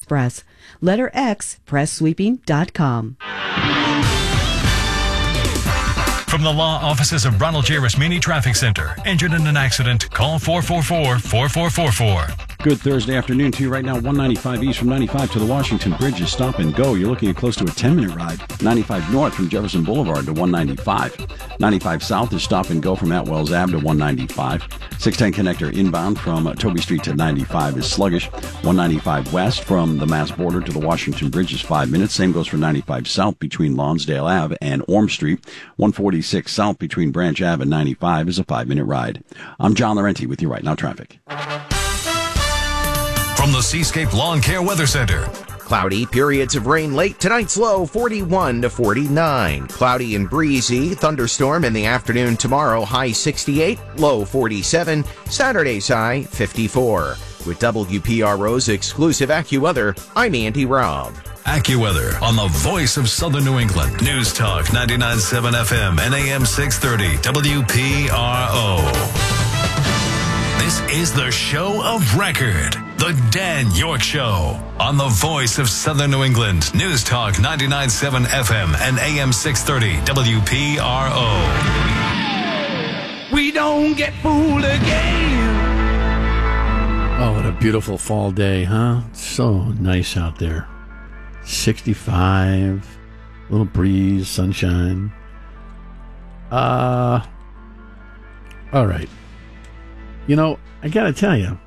Express. Letter X, presssweeping.com. From the law offices of Ronald J. Rasmini Traffic Center. Injured in an accident? Call 444-4444. Good Thursday afternoon to you right now. 195 east from 95 to the Washington Bridge is stop and go. You're looking at close to a 10-minute ride. 95 north from Jefferson Boulevard to 195. 95 south is stop and go from Atwells Ave to 195. 610 connector inbound from Toby Street to 95 is sluggish. 195 west from the Mass border to the Washington Bridge is 5 minutes. Same goes for 95 south between Lonsdale Ave and Orm Street. 146 south between Branch Ave and 95 is a 5-minute ride. I'm John Laurenti with you right now, traffic. From the Seascape Lawn Care Weather Center. Cloudy, periods of rain late. Tonight's low 41 to 49. Cloudy and breezy. Thunderstorm in the afternoon tomorrow. High 68, low 47. Saturday's high 54. With WPRO's exclusive AccuWeather, I'm Andy Robb. AccuWeather on the voice of Southern New England. News Talk 99.7 FM and AM 630 WPRO. This is the show of record. The Dan York Show on the voice of Southern New England. News Talk 99.7 FM and AM 630 WPRO. We don't get fooled again. Oh, what a beautiful fall day, huh? So nice out there. 65, little breeze, sunshine. All right. You know, I got to tell you,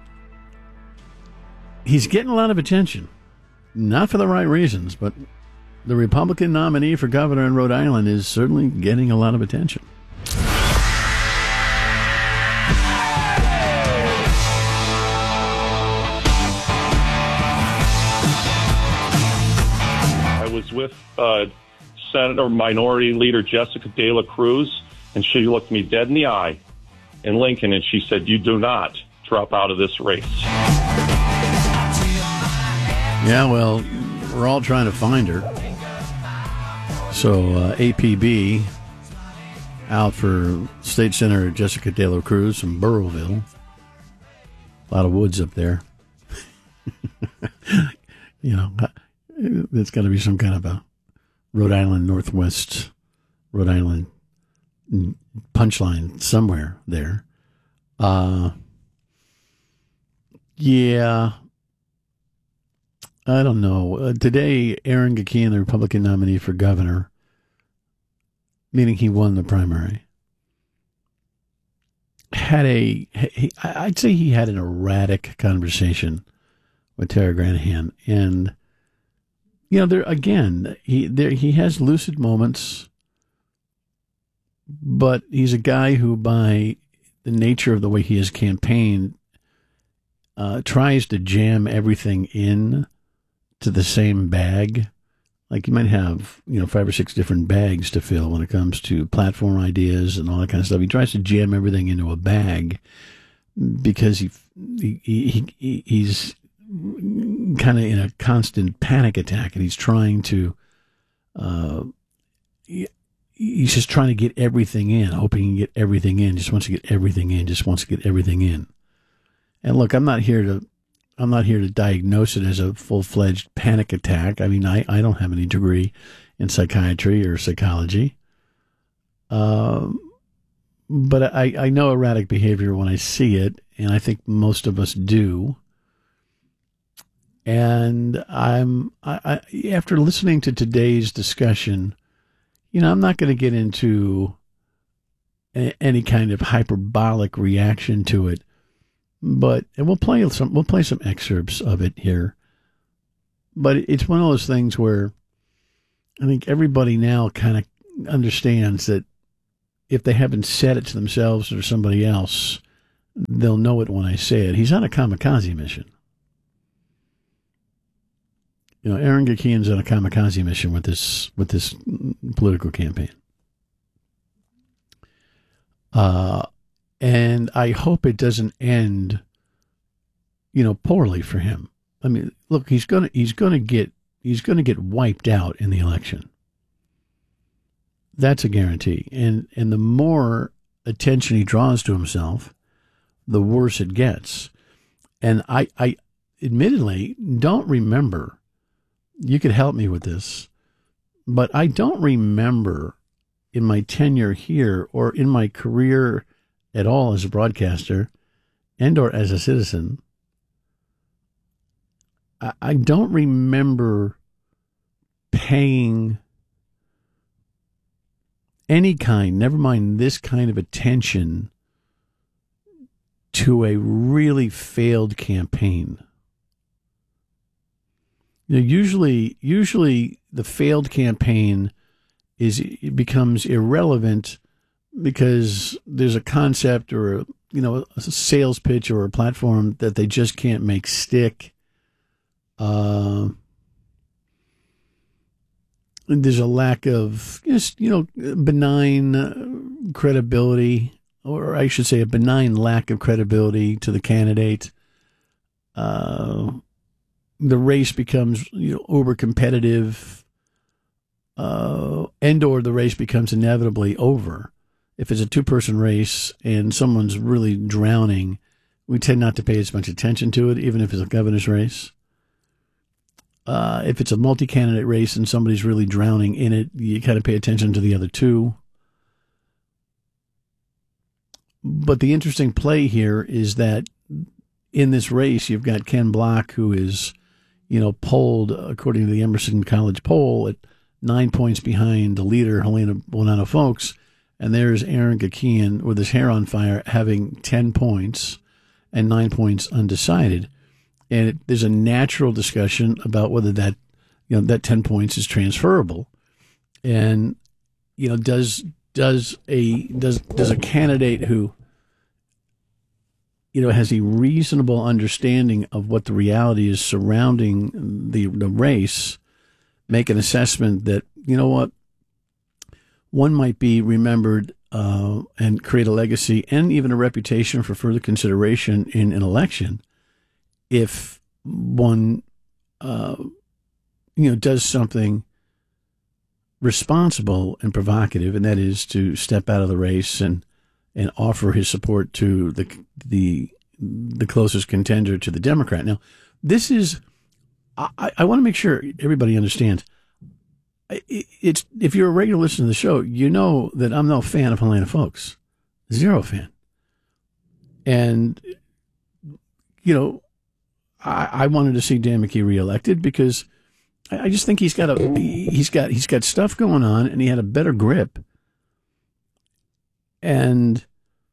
he's getting a lot of attention. Not for the right reasons, but the Republican nominee for governor in Rhode Island is certainly getting a lot of attention. I was with Senator Minority Leader Jessica De La Cruz, and she looked me dead in the eye in Lincoln, and she said, "You do not drop out of this race." Yeah, well, we're all trying to find her. So APB out for State Senator Jessica De La Cruz from Burrowville. A lot of woods up there. You know, there's got to be some kind of a Rhode Island Northwest, Rhode Island punchline somewhere there. Yeah, I don't know. Today, Aaron Gakian, the Republican nominee for governor, meaning he won the primary, I'd say he had an erratic conversation with Tara Granahan. And, you know, he has lucid moments, but he's a guy who, by the nature of the way he has campaigned, tries to jam everything in to the same bag. Like you might have, 5 or 6 different bags to fill when it comes to platform ideas and all that kind of stuff. He tries to jam everything into a bag because he's kind of in a constant panic attack, and he's trying to, he's just trying to get everything in, hoping he can get everything in, just wants to get everything in, just wants to get everything in. And look, I'm not here to diagnose it as a full-fledged panic attack. I mean, I don't have any degree in psychiatry or psychology. But I know erratic behavior when I see it, and I think most of us do. And I after listening to today's discussion, I'm not going to get into any kind of hyperbolic reaction to it. But we'll play some excerpts of it here. But it's one of those things where I think everybody now kind of understands that if they haven't said it to themselves or somebody else, they'll know it when I say it. He's on a kamikaze mission. Aaron Gakian's on a kamikaze mission with this political campaign. And I hope it doesn't end, poorly for him. I mean, look, he's gonna get wiped out in the election. That's a guarantee. And the more attention he draws to himself, the worse it gets. And admittedly don't remember. You could help me with this, but I don't remember in my tenure here or in my career at all as a broadcaster and or as a citizen, I don't remember paying any kind, never mind this kind of attention to a really failed campaign. Usually the failed campaign becomes irrelevant because there's a concept or a sales pitch or a platform that they just can't make stick. There's a lack of benign credibility, or I should say a benign lack of credibility to the candidate. The race becomes uber competitive, and or the race becomes inevitably over. If it's a two-person race and someone's really drowning, we tend not to pay as much attention to it, even if it's a governor's race. If it's a multi-candidate race and somebody's really drowning in it, you kind of pay attention to the other two. But the interesting play here is that in this race, you've got Ken Block, who is, polled, according to the Emerson College poll, at 9 points behind the leader, Helena Bonanno Folks. And there's Aaron Gakian with his hair on fire, having 10 points and 9 points undecided. And there's a natural discussion about whether that 10 points is transferable. And, does a candidate who, has a reasonable understanding of what the reality is surrounding the race make an assessment that, one might be remembered and create a legacy and even a reputation for further consideration in an election if one, does something responsible and provocative, and that is to step out of the race and offer his support to the closest contender to the Democrat. Now, this is, I want to make sure everybody understands. It's if you're a regular listener to the show, you know that I'm no fan of Helena Folks, zero fan, and I wanted to see Dan McKee reelected because I just think he's got stuff going on, and he had a better grip. And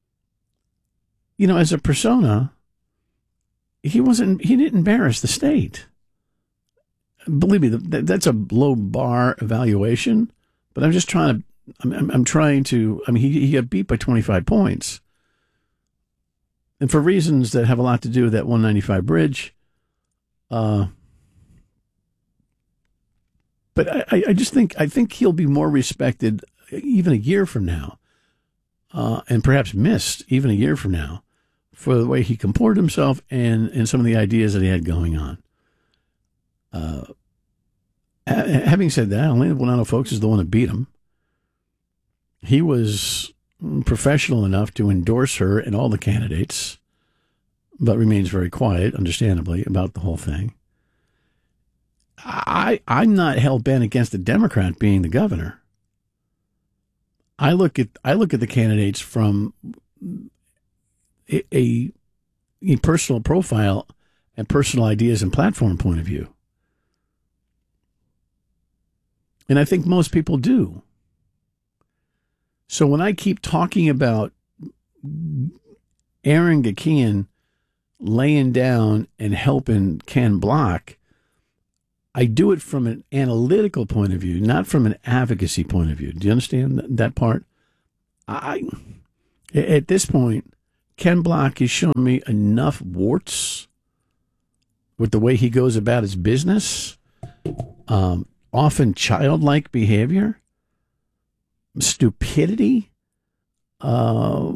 as a persona, he didn't embarrass the state. Believe me, that's a low bar evaluation. But I'm just trying to. He got beat by 25 points, and for reasons that have a lot to do with that 195 bridge. But I think he'll be more respected even a year from now, and perhaps missed even a year from now for the way he comported himself and some of the ideas that he had going on. Having said that, Helena Bonanno Folks is the one that beat him. He was professional enough to endorse her and all the candidates, but remains very quiet, understandably, about the whole thing. I'm not hell-bent against the Democrat being the governor. I look at the candidates from a personal profile and personal ideas and platform point of view. And I think most people do. So when I keep talking about Aaron Gakian laying down and helping Ken Block, I do it from an analytical point of view, not from an advocacy point of view. Do you understand that part? At this point, Ken Block has shown me enough warts with the way he goes about his business, often childlike behavior, stupidity, and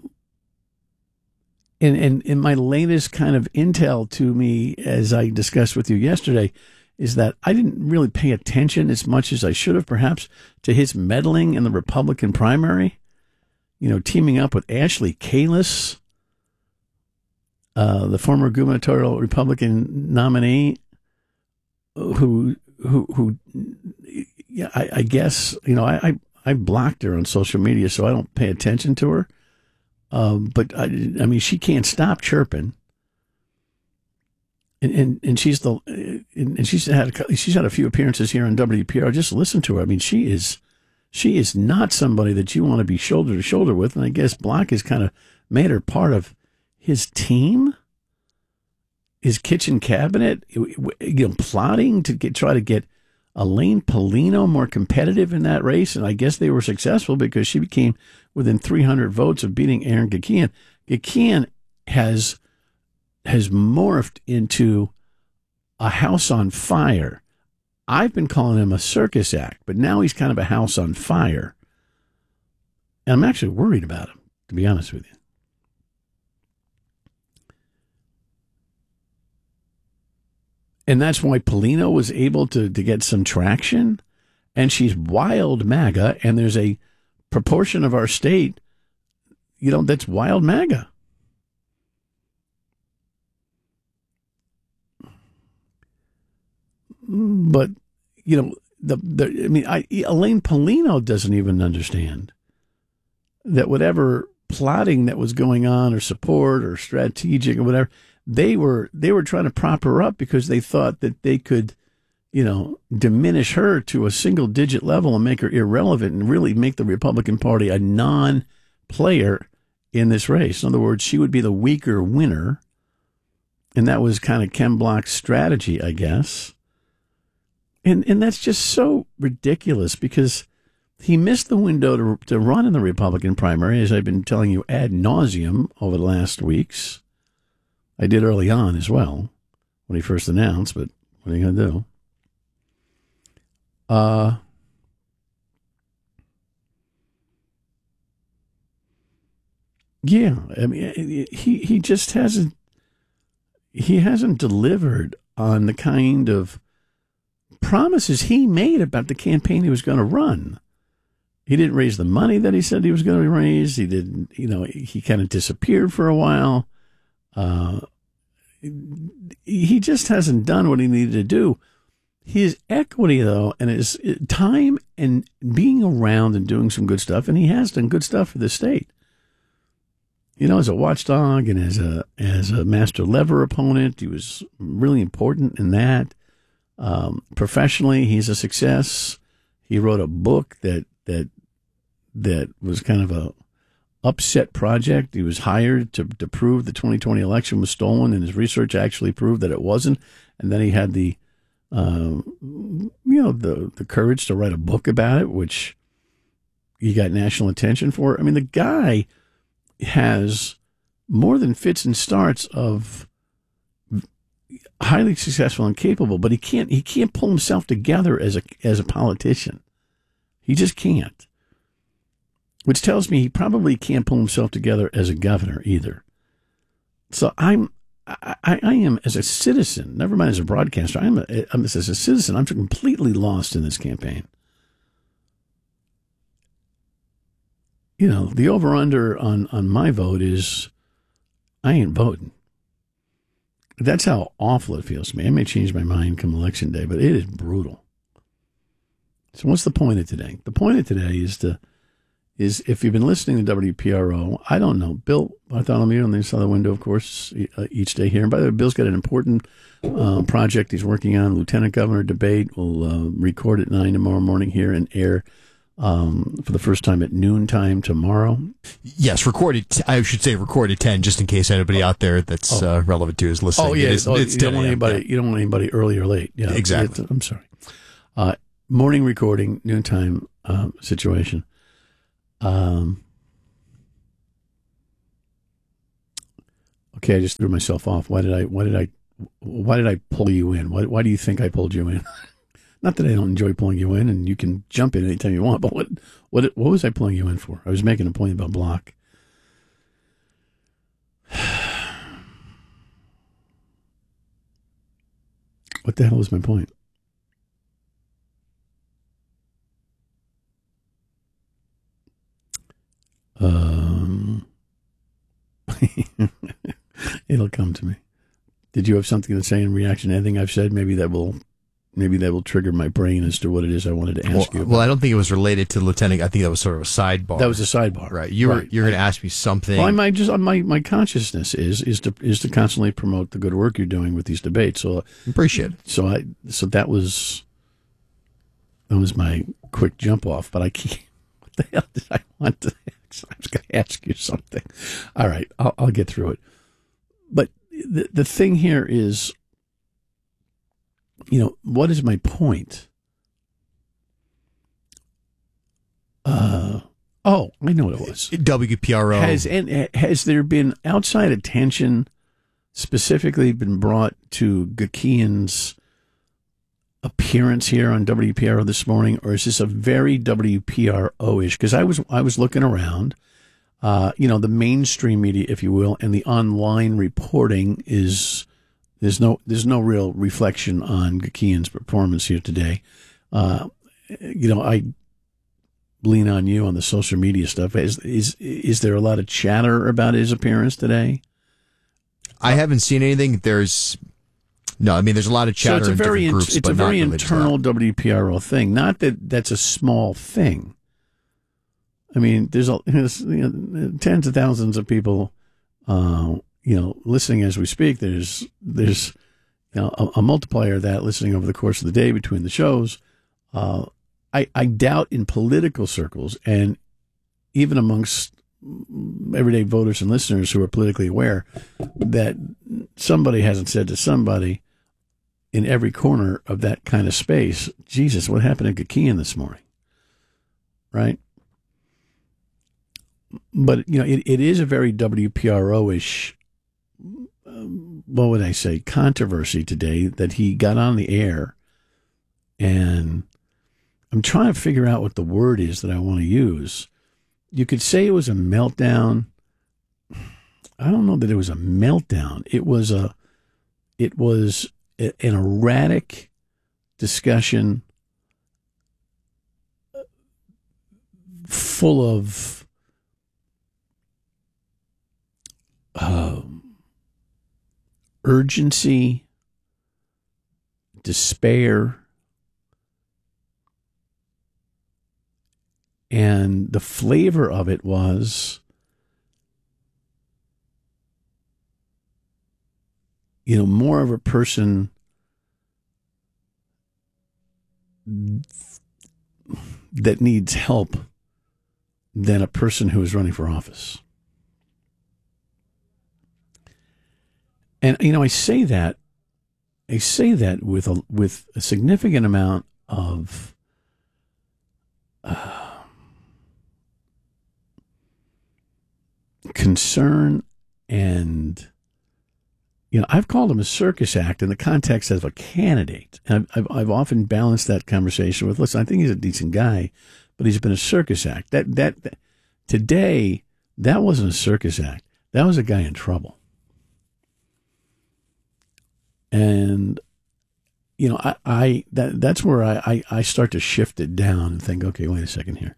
my latest kind of intel to me, as I discussed with you yesterday, is that I didn't really pay attention as much as I should have, perhaps, to his meddling in the Republican primary, teaming up with Ashley Kalus. the former gubernatorial Republican nominee, who, yeah, I guess, I blocked her on social media, so I don't pay attention to her. But I mean, she can't stop chirping. And she's she's had a few appearances here on WPR. Just listen to her. I mean, she is not somebody that you want to be shoulder to shoulder with. And I guess Block has kind of made her part of his team, his kitchen cabinet, plotting to try to get Elaine Paulino more competitive in that race. And I guess they were successful because she became within 300 votes of beating Aaron Gakian. Gakian has morphed into a house on fire. I've been calling him a circus act, but now he's kind of a house on fire. And I'm actually worried about him, to be honest with you. And that's why Paulino was able to get some traction. And she's wild MAGA, and there's a proportion of our state, that's wild MAGA. But, Elaine Paulino doesn't even understand that whatever plotting that was going on or support or strategic or whatever, they were trying to prop her up because they thought that they could, diminish her to a single digit level and make her irrelevant and really make the Republican Party a non-player in this race. In other words, she would be the weaker winner. And that was kind of Ken Block's strategy, I guess. And that's just so ridiculous because he missed the window to run in the Republican primary, as I've been telling you ad nauseum over the last weeks. I did early on as well when he first announced, but what are you going to do? Yeah, I mean, he just hasn't delivered on the kind of promises he made about the campaign he was going to run. He didn't raise the money that he said he was going to raise. He didn't, he kind of disappeared for a while. He just hasn't done what he needed to do. His equity, though, and his time and being around and doing some good stuff, and he has done good stuff for the state. As a watchdog and as a master lever opponent, he was really important in that. Professionally, he's a success. He wrote a book that was kind of a upset project. He was hired to prove the 2020 election was stolen, and his research actually proved that it wasn't. And then he had the courage to write a book about it, which he got national attention for. I mean, the guy has more than fits and starts of highly successful and capable, but he can't pull himself together as a politician. He just can't. Which tells me he probably can't pull himself together as a governor either. So I am, as a citizen, never mind as a broadcaster, as a citizen, I'm completely lost in this campaign. The over-under on my vote is I ain't voting. That's how awful it feels to me. I may change my mind come election day, but it is brutal. So what's the point of today? The point of today is if you've been listening to WPRO, I don't know, Bill Bartholomew on the other window, of course, each day here. And by the way, Bill's got an important project he's working on, Lieutenant Governor debate. We'll record at 9 tomorrow morning here and air for the first time at noontime tomorrow. Yes, recorded. I should say recorded 10, just in case anybody out there that's relevant to is listening. Oh yeah, you don't want anybody. You don't want anybody early or late. Yeah, exactly. I'm sorry. Morning recording, noontime situation. Okay, I just threw myself off. Why did I pull you in? Why do you think I pulled you in? Not that I don't enjoy pulling you in, and you can jump in anytime you want. But what was I pulling you in for? I was making a point about Block. What the hell is my point? It'll come to me. Did you have something to say in reaction to anything I've said? Maybe that will trigger my brain as to what it is I wanted to ask you about. Well, I don't think it was related to Lieutenant. I think that was sort of a sidebar. That was a sidebar, right? You're going to ask me something. Well, my consciousness is to constantly promote the good work you're doing with these debates. So appreciate it. So that was my quick jump off. But what the hell did I want to? I was going to ask you something. All right, I'll get through it. But the thing here is, what is my point? I know what it was. WPRO. Has there been outside attention specifically been brought to Gakian's appearance here on WPRO this morning, or is this a very WPRO-ish? Because I was looking around, the mainstream media, if you will, and the online reporting is there's no real reflection on Gakian's performance here today. I lean on you on the social media stuff. Is there a lot of chatter about his appearance today? I haven't seen anything. There's a lot of chatter in different groups. It's a very internal WPRO thing. Not that that's a small thing. I mean, there's tens of thousands of people, listening as we speak. There's a multiplier of that listening over the course of the day between the shows. I doubt in political circles and even amongst everyday voters and listeners who are politically aware that somebody hasn't said to somebody in every corner of that kind of space, Jesus, what happened to Gakian this morning? Right? But, it is a very WPRO-ish, what would I say, controversy today that he got on the air, and I'm trying to figure out what the word is that I want to use. You could say it was a meltdown. I don't know that it was a meltdown. It was an erratic discussion full of urgency, despair, and the flavor of it was, more of a person that needs help than a person who is running for office. And, I say that with a significant amount of concern, and I've called him a circus act in the context of a candidate. And I've often balanced that conversation with, listen, I think he's a decent guy, but he's been a circus act. That today, that wasn't a circus act. That was a guy in trouble. And that's where I start to shift it down and think, okay, wait a second here.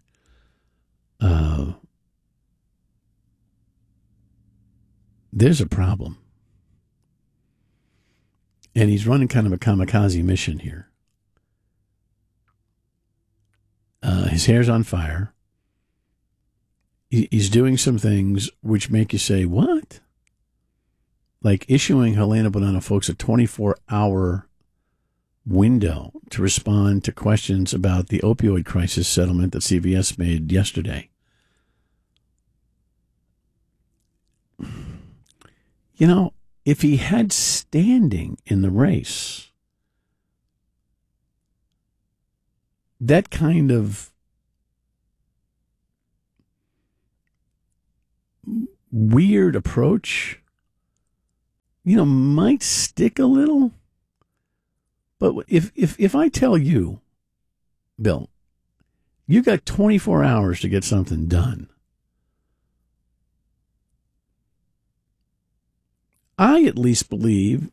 There's a problem. And he's running kind of a kamikaze mission here. His hair's on fire. He's doing some things which make you say, what? Like issuing Helena Banana folks a 24-hour window to respond to questions about the opioid crisis settlement that CVS made yesterday. If he had standing in the race, that kind of weird approach, might stick a little. But if I tell you, Bill, you got 24 hours to get something done, I at least believe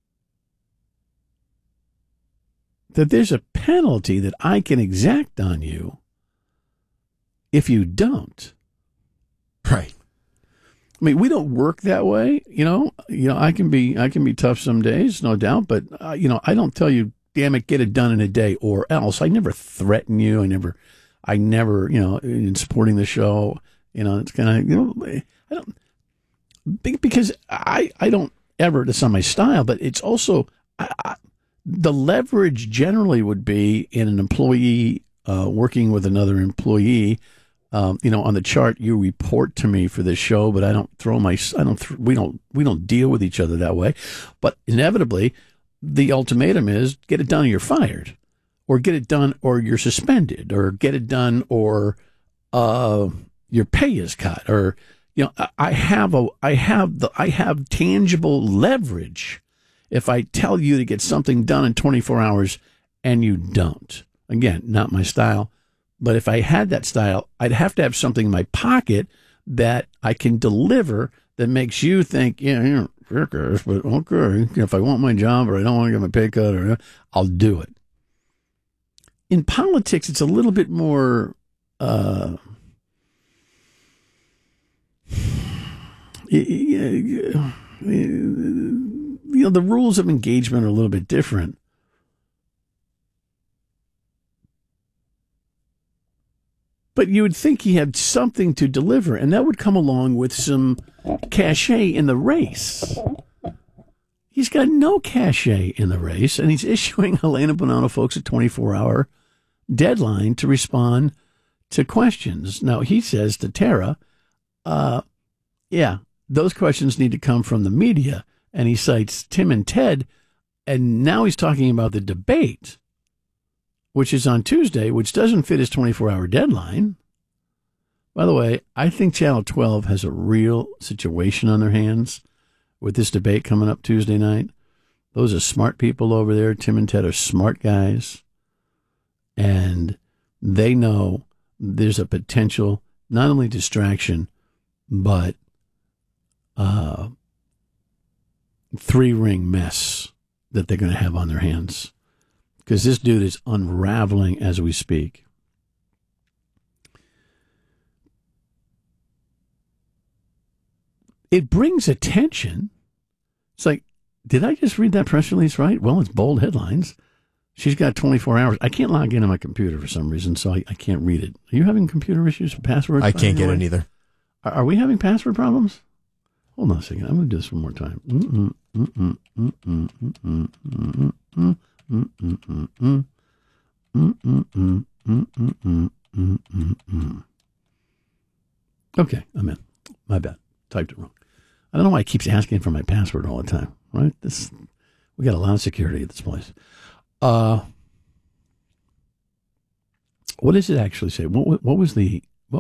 that there's a penalty that I can exact on you if you don't. Right. I mean, we don't work that way, you know. I can be tough some days, no doubt, but I don't tell you, damn it, get it done in a day or else. I never threaten you. I never, in supporting the show, it's kind of, I don't, because I don't ever, that's not my style, but it's also, the leverage generally would be in an employee working with another employee. On the chart, you report to me for this show, but we don't deal with each other that way. But inevitably, the ultimatum is get it done or you're fired, or get it done or you're suspended, or get it done or your pay is cut, or I have tangible leverage if I tell you to get something done in 24 hours and you don't. Again, not my style. But if I had that style, I'd have to have something in my pocket that I can deliver that makes you think, but okay, if I want my job or I don't want to get my pay cut, or I'll do it. In politics, it's a little bit more, the rules of engagement are a little bit different. But you would think he had something to deliver, and that would come along with some cachet in the race. He's got no cachet in the race, and he's issuing Elena Bonanno folks a 24-hour deadline to respond to questions. Now, he says to Tara, those questions need to come from the media, and he cites Tim and Ted, and now he's talking about the debate, which is on Tuesday, which doesn't fit his 24-hour deadline. By the way, I think Channel 12 has a real situation on their hands with this debate coming up Tuesday night. Those are smart people over there. Tim and Ted are smart guys. And they know there's a potential, not only distraction, but three-ring mess that they're going to have on their hands. Because this dude is unraveling as we speak. It brings attention. It's like, did I just read that press release right? Well, it's bold headlines. She's got 24 hours. I can't log into my computer for some reason, so I can't read it. Are you having computer issues with passwords? I can't get in either. Are we having password problems? Hold on a second. I'm going to do this one more time. Okay, I'm in. My bad. Typed it wrong. I don't know why it keeps asking for my password all the time, right? We got a lot of security at this place. What does it actually say? What was the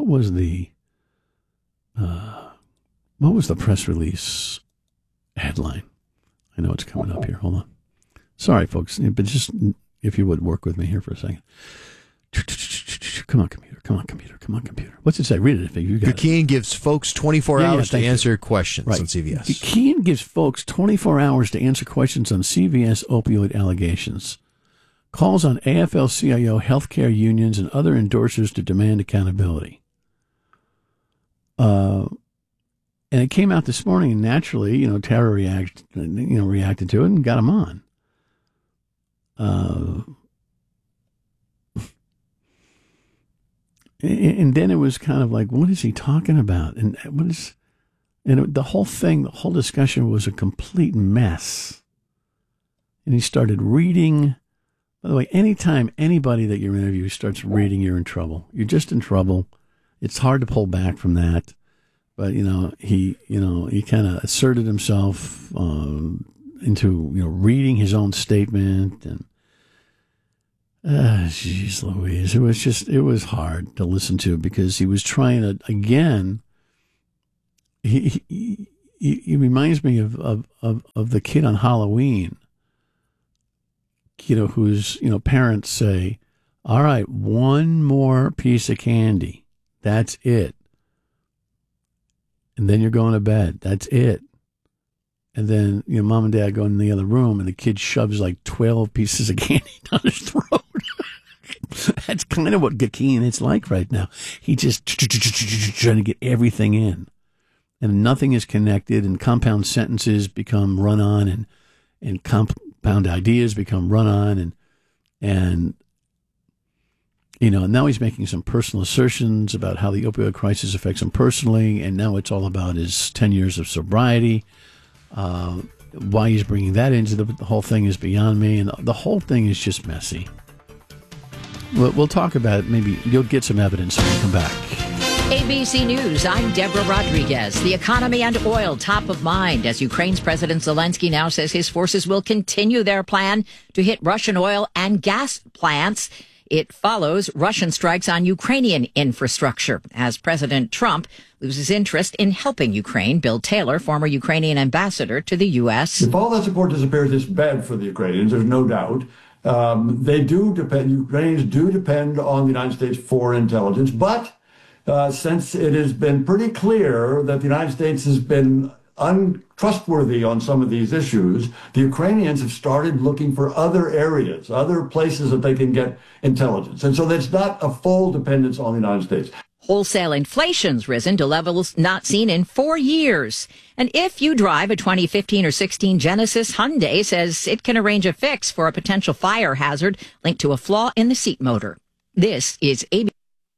press release headline? I know it's coming up here. Hold on. Sorry, folks, but just if you would work with me here for a second. Come on, computer. What's it say? Read it if you got it. Keane gives folks 24 hours to answer questions on CVS. Keane gives folks 24 hours to answer questions on CVS opioid allegations. Calls on AFL-CIO, healthcare unions, and other endorsers to demand accountability. And it came out this morning, and naturally, Tara reacted to it and got him on. And then it was kind of like, what is he talking about? And the whole discussion was a complete mess. And he started reading. By the way, anytime anybody that you interview starts reading, you're in trouble. You're just in trouble. It's hard to pull back from that. But, he kind of asserted himself into, reading his own statement. And, jeez Louise, it was hard to listen to because he was trying to, again, he reminds me of the kid on Halloween, whose, parents say, all right, one more piece of candy. That's it. And then you're going to bed. That's it. And then, mom and dad go in the other room and the kid shoves like 12 pieces of candy down his throat. That's kind of what Gakeen is like right now. He just trying to get everything in. and nothing is connected, and compound sentences become run-on, and compound ideas become run-on, and now he's making some personal assertions about how the opioid crisis affects him personally, and now it's all about his 10 years of sobriety. Why he's bringing that into the whole thing is beyond me, and the whole thing is just messy. We'll talk about it. Maybe you'll get some evidence when we come back. ABC News, I'm Deborah Rodriguez. The economy and oil top of mind as Ukraine's President Zelensky now says his forces will continue their plan to hit Russian oil and gas plants. It follows Russian strikes on Ukrainian infrastructure as President Trump loses interest in helping Ukraine. Bill Taylor, former Ukrainian ambassador to the U.S. If all that support disappears, it's bad for the Ukrainians, there's no doubt. Ukrainians do depend on the United States for intelligence, but since it has been pretty clear that the United States has been untrustworthy on some of these issues, the Ukrainians have started looking for other areas, other places that they can get intelligence. And so it's not a full dependence on the United States. Wholesale inflation's risen to levels not seen in 4 years. And if you drive a 2015 or 16 Genesis, Hyundai says it can arrange a fix for a potential fire hazard linked to a flaw in the seat motor. This is ABC.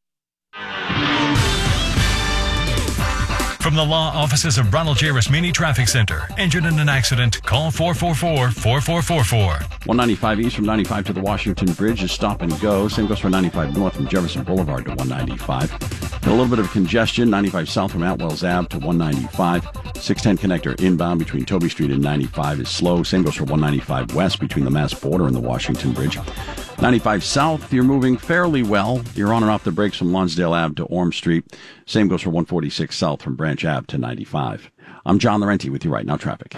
From the law offices of Ronald J. Rasmini Traffic Center. Injured in an accident? Call 444-4444. 195 east from 95 to the Washington Bridge is stop and go. Same goes for 95 north from Jefferson Boulevard to 195. And a little bit of congestion. 95 south from Atwells Ave to 195. 610 connector inbound between Toby Street and 95 is slow. Same goes for 195 west between the Mass border and the Washington Bridge. 95 south, you're moving fairly well. You're on and off the brakes from Lonsdale Ave to Orm Street. Same goes for 146 south from Branch Ave to 95. I'm John Laurenti with you right now, traffic.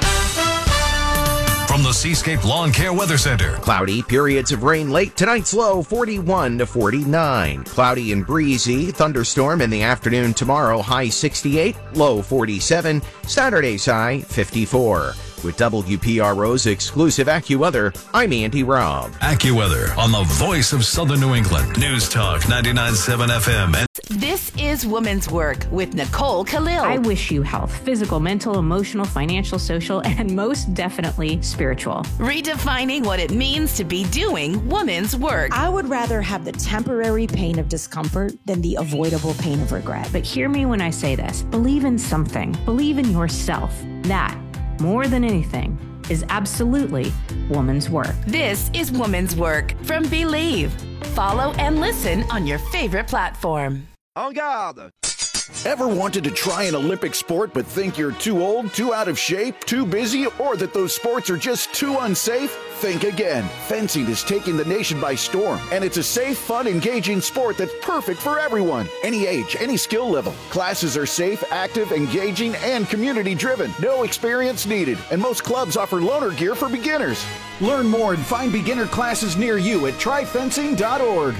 From the Seascape Lawn Care Weather Center. Cloudy, periods of rain late. Tonight's low 41 to 49. Cloudy and breezy. Thunderstorm in the afternoon tomorrow, high 68, low 47. Saturday's high 54. With WPRO's exclusive AccuWeather, I'm Andy Robb. AccuWeather on the voice of Southern New England. News Talk 99.7 FM. This is Woman's Work with Nicole Khalil. I wish you health, physical, mental, emotional, financial, social, and most definitely spiritual. Redefining what it means to be doing woman's work. I would rather have the temporary pain of discomfort than the avoidable pain of regret. But hear me when I say this. Believe in something. Believe in yourself. That, more than anything, is absolutely woman's work. This is Woman's Work from Believe. Follow and listen on your favorite platform. En garde! Ever wanted to try an Olympic sport but think you're too old, too out of shape, too busy, or that those sports are just too unsafe? Think again. Fencing is taking the nation by storm, and it's a safe, fun, engaging sport that's perfect for everyone. Any age, any skill level. Classes are safe, active, engaging, and community-driven. No experience needed, and most clubs offer loaner gear for beginners. Learn more and find beginner classes near you at tryfencing.org.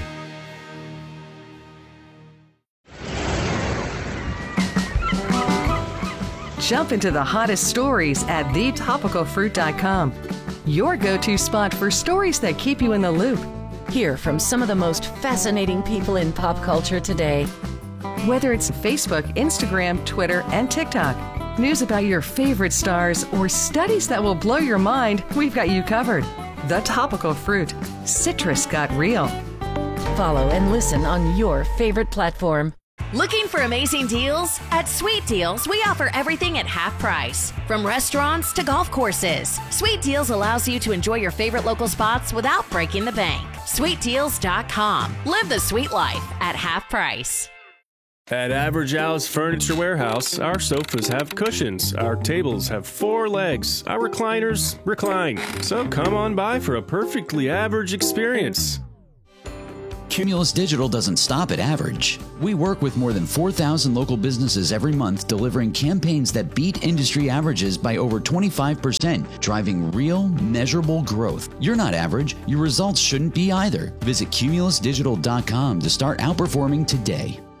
Jump into the hottest stories at thetopicalfruit.com. Your go-to spot for stories that keep you in the loop. Hear from some of the most fascinating people in pop culture today. Whether it's Facebook, Instagram, Twitter, and TikTok, news about your favorite stars, or studies that will blow your mind, we've got you covered. The Topical Fruit. Citrus got real. Follow and listen on your favorite platform. Looking for amazing deals? At Sweet Deals, we offer everything at half price. From restaurants to golf courses. Sweet Deals allows you to enjoy your favorite local spots without breaking the bank. SweetDeals.com. Live the sweet life at half price. At Average Al's Furniture Warehouse, our sofas have cushions, our tables have 4 legs, our recliners recline. So come on by for a perfectly average experience. Cumulus Digital doesn't stop at average. We work with more than 4,000 local businesses every month, delivering campaigns that beat industry averages by over 25%, driving real, measurable growth. You're not average. Your results shouldn't be either. Visit cumulusdigital.com to start outperforming today.